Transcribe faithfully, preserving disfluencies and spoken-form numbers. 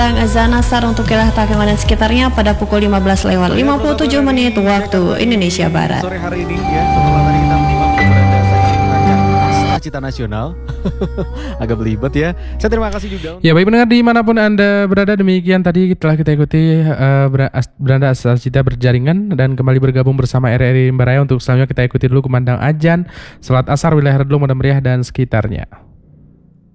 Azan asar untuk wilayah Takengon dan sekitarnya pada pukul lima belas lewat lima puluh tujuh menit waktu Indonesia Barat. Sore hari ini ya, setelah tadi kita menyimak berada saya mengajak Cita Nasional. Agak belibet ya. Saya terima kasih juga. Ya baik pendengar dimanapun Anda berada, demikian tadi telah kita ikuti uh, beranda Cita berjaringan dan kembali bergabung bersama R R I Rimba Raya. Untuk selanjutnya kita ikuti dulu kumandang azan salat asar wilayah Redlung, Modam Meriah dan sekitarnya.